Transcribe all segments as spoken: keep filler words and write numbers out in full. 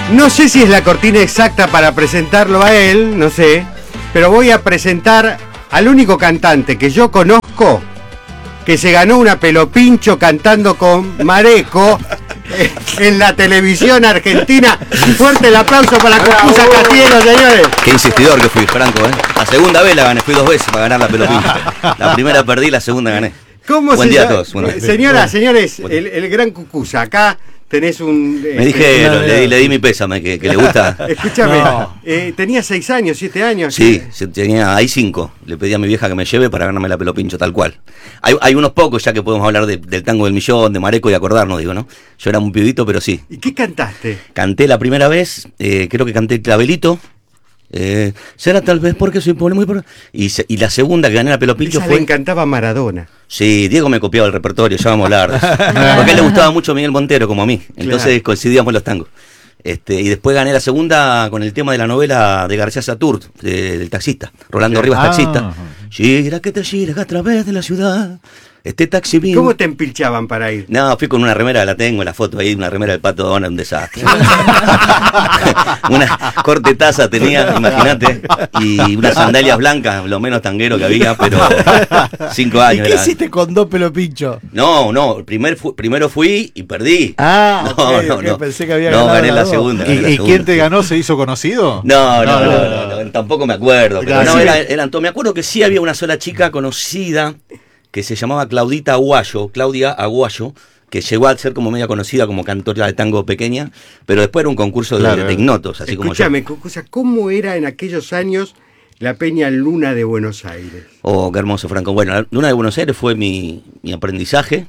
No sé si es la cortina exacta para presentarlo a él, no sé, pero voy a presentar al único cantante que yo conozco que se ganó una pelopincho cantando con Mareco en la televisión argentina. Fuerte el aplauso para Cucuza Castielo, señores. Qué insistidor que fui, Franco, ¿eh? La segunda vez la gané, fui dos veces para ganar la pelopincho. La primera perdí, la segunda gané. ¿Cómo Buen se día llama? a todos. Bueno, Señoras, señores, el, el gran Cucuza, acá tenés un... Me eh, dijeron, le di, le di mi pésame, que, que le gusta. Escúchame, no. eh, tenía seis años, siete años. Sí, tenía ahí cinco. Le pedí a mi vieja que me lleve para ganarme la pelopincho tal cual. Hay, hay unos pocos ya que podemos hablar de, del tango del millón, de Mareco y acordarnos, digo, ¿no? Yo era un pibito, pero sí. ¿Y qué cantaste? Canté la primera vez, eh, creo que canté Clavelito. Eh, será tal vez porque soy pobre, muy pobre. Y, se, y la segunda que gané la pelopincho Esa fue... le encantaba Maradona. Sí, Diego me copiaba el repertorio, ya vamos a hablar. Porque a él le gustaba mucho Miguel Montero, como a mí. Entonces claro, coincidíamos los tangos. Este, y después gané la segunda con el tema de la novela de García Satur, de, del taxista, Rolando Rivas, ah, taxista. Gira que te giras a través de la ciudad. Este taxi vino. ¿Cómo te empilchaban para ir? No, fui con una remera, la tengo en la foto ahí, una remera del Pato Donald, un desastre. Una corte taza tenía, imagínate, y unas sandalias blancas, lo menos tanguero que había, pero cinco años. ¿Y qué era. hiciste con dos pelopinchos? No, no, primer fu primero fui y perdí. Ah, no, okay, no, okay, no. Pensé que había no, ganado gané la, la segunda. ¿Y, gané la ¿y segunda, quién te sí. ganó? ¿Se hizo conocido? No, no, no, no, no, no tampoco me acuerdo. Pero claro, no, sí. era, eran todos. Me acuerdo que sí había una sola chica conocida que se llamaba Claudita Aguayo, Claudia Aguayo, que llegó a ser como media conocida como cantora de tango pequeña, pero después era un concurso de, claro, de, de ignotos, así Escúchame, como yo. Cucuza, ¿cómo era en aquellos años la Peña Luna de Buenos Aires? Oh, qué hermoso, Franco. Bueno, la Luna de Buenos Aires fue mi, mi aprendizaje.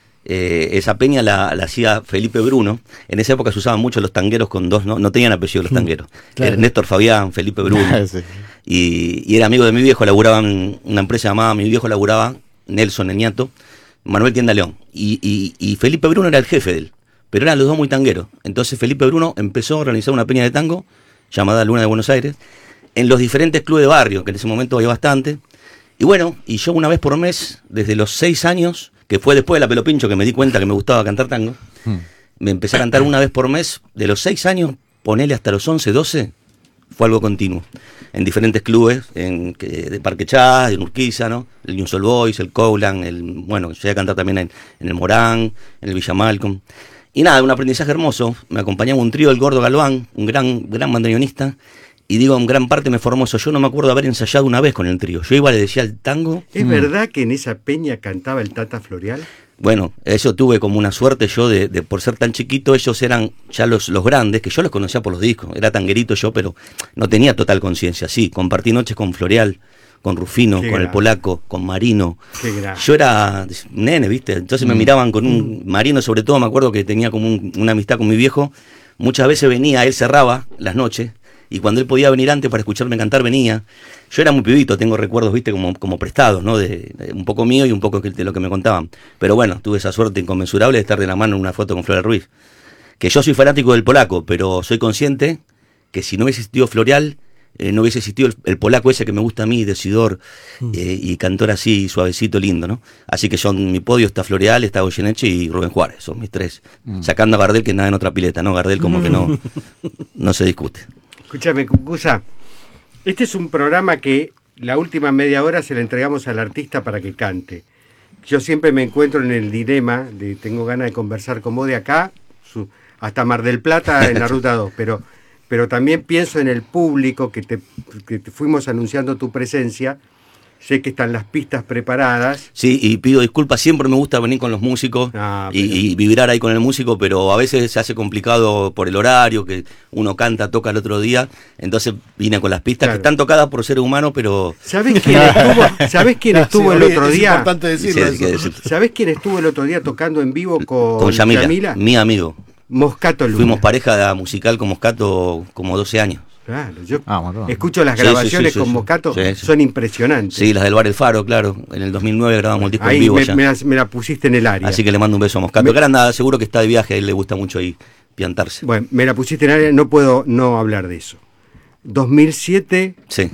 Eh, esa peña la, la hacía Felipe Bruno. En esa época se usaban mucho los tangueros con dos, no, no tenían apellido los tangueros. Claro. Era Néstor Fabián, Felipe Bruno. Sí. y, y era amigo de mi viejo, laburaba en una empresa llamada, mi viejo laburaba, Nelson Eñato, Manuel Tienda León. Y, y, y Felipe Bruno era el jefe de él, pero eran los dos muy tangueros. Entonces Felipe Bruno empezó a organizar una peña de tango llamada Luna de Buenos Aires en los diferentes clubes de barrio, que en ese momento había bastante. Y bueno, y yo una vez por mes, desde los seis años, que fue después de la pelopincho que me di cuenta que me gustaba cantar tango, hmm. me empecé a cantar una vez por mes, de los seis años, ponele hasta los once, doce, fue algo continuo. En diferentes clubes, en de Parque Chas, en Urquiza, ¿no? El New Soul Boys, el Cowland, el, bueno, llegué a cantar también en, en el Morán, en el Villa Malcolm. Y nada, un aprendizaje hermoso. Me acompañaba un trío, el Gordo Galván, un gran, gran bandoneonista. Y digo, en gran parte me formó eso. Yo no me acuerdo de haber ensayado una vez con el trío. Yo iba, le decía el tango. ¿Es mm. verdad que en esa peña cantaba el Tata Florial? Bueno, eso tuve como una suerte yo de, de por ser tan chiquito, ellos eran ya los, los grandes, que yo los conocía por los discos. Era tanguerito yo, pero no tenía total conciencia. Sí, compartí noches con Florial, con Rufino, Qué con grave. el Polaco, con Marino. Yo era nene, ¿viste? Entonces mm. me miraban con un Marino, sobre todo me acuerdo que tenía como un, una amistad con mi viejo. Muchas veces venía, él cerraba las noches. Y cuando él podía venir antes para escucharme cantar, venía. Yo era muy pibito, tengo recuerdos, viste, como, como prestados, ¿no? De, de un poco mío y un poco de lo que me contaban. Pero bueno, tuve esa suerte inconmensurable de estar de la mano en una foto con Florial Ruiz. Que yo soy fanático del Polaco, pero soy consciente que si no hubiese existido Florial, eh, no hubiese existido el, el Polaco ese que me gusta a mí, decidor, mm. eh, y cantor así, suavecito, lindo, ¿no? Así que yo en mi podio está Florial, está Goyeneche y Rubén Juárez, son mis tres. Mm. Sacando a Gardel, que nada en otra pileta, ¿no? Gardel como mm. que no, no se discute. Escúchame, Cucuza, este es un programa que la última media hora se la entregamos al artista para que cante. Yo siempre me encuentro en el dilema de tengo ganas de conversar con vos de acá su, hasta Mar del Plata en la Ruta dos, pero, pero también pienso en el público que te, que te fuimos anunciando tu presencia. Sé que están las pistas preparadas. Sí, y pido disculpas, siempre me gusta venir con los músicos ah, y, y vibrar ahí con el músico, pero a veces se hace complicado por el horario, que uno canta, toca el otro día, entonces vine con las pistas, claro, que están tocadas por seres humanos, pero... ¿Sabés quién estuvo, ¿sabés quién estuvo sí, el otro es día? Es importante decirlo sí, eso. ¿Sabés quién estuvo el otro día tocando en vivo con, con Yamila, Yamila? Mi amigo. Moscato Luna. Fuimos pareja musical con Moscato como doce años. Claro, yo ah, bueno. escucho las grabaciones sí, sí, sí, con sí, Moscato, sí, sí. son impresionantes. Sí, las del Bar El Faro, claro. En el dos mil nueve grabamos el disco ahí en vivo me, ya. Me, la, me la pusiste en el área. Así que le mando un beso a Moscato. Me... Que era nada, seguro que está de viaje, a él le gusta mucho ahí piantarse. Bueno, me la pusiste en el área, no puedo no hablar de eso. dos mil siete, sí.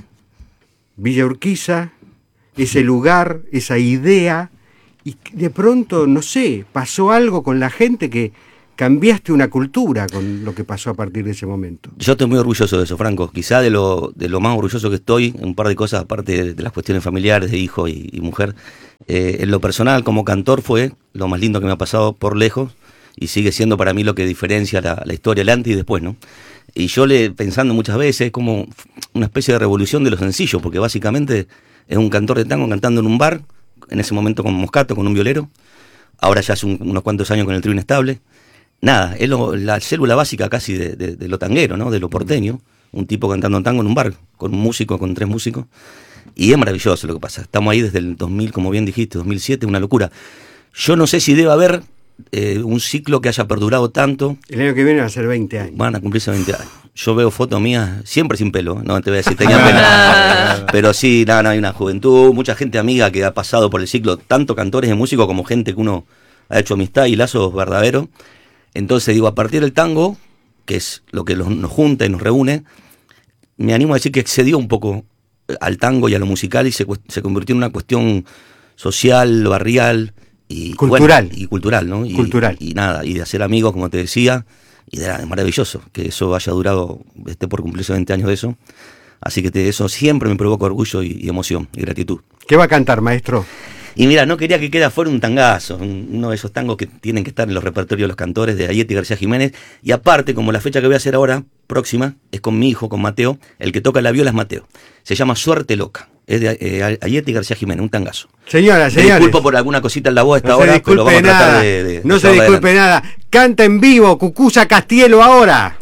Villa Urquiza, ese lugar, esa idea, y de pronto, no sé, pasó algo con la gente que cambiaste una cultura con lo que pasó a partir de ese momento. Yo estoy muy orgulloso de eso, Franco. Quizá de lo, de lo más orgulloso que estoy, un par de cosas, aparte de, de las cuestiones familiares, de hijo y, y mujer. Eh, en lo personal, como cantor, fue lo más lindo que me ha pasado por lejos, y sigue siendo para mí lo que diferencia la, la historia, el antes y después, ¿no? Y yo le, pensando muchas veces, es como una especie de revolución de lo sencillo, porque básicamente es un cantor de tango cantando en un bar, en ese momento con Moscato, con un violero, ahora ya hace un, unos cuantos años con el trío inestable. Nada, es lo, la célula básica casi de, de, de lo tanguero, ¿no? De lo porteño, un tipo cantando tango en un bar, con un músico, con tres músicos, y es maravilloso lo que pasa. Estamos ahí desde el dos mil, como bien dijiste, dos mil siete, una locura. Yo no sé si debe haber eh, un ciclo que haya perdurado tanto. El año que viene va a ser veinte años. Van a cumplirse veinte años. Yo veo fotos mías siempre sin pelo, no te voy a decir tenía pelo, pero sí, nada, no, hay una juventud, mucha gente amiga que ha pasado por el ciclo, tanto cantores y músicos como gente que uno ha hecho amistad y lazos verdaderos. Entonces digo, a partir del tango, que es lo que nos junta y nos reúne, me animo a decir que excedió un poco al tango y a lo musical y se, se convirtió en una cuestión social, barrial y cultural, bueno, y cultural, ¿no? Y, cultural. Y, y nada, y de hacer amigos, como te decía, y de, es maravilloso que eso haya durado, esté por cumplirse veinte años de eso. Así que te, eso siempre me provoca orgullo y, y emoción y gratitud. ¿Qué va a cantar, maestro? Y mira, no quería que quede fuera un tangazo, un, uno de esos tangos que tienen que estar en los repertorios de los cantores de Ayete y García Jiménez. Y aparte, como la fecha que voy a hacer ahora, próxima, es con mi hijo, con Mateo, el que toca la viola es Mateo. Se llama Suerte Loca. Es de eh, Ayete y García Jiménez, un tangazo. Señora, señores. Me disculpo por alguna cosita en la voz a esta no hora, pero vamos a tratar nada, de, de No se disculpe adelante. Nada. Canta en vivo, Cucuza Castielo ahora.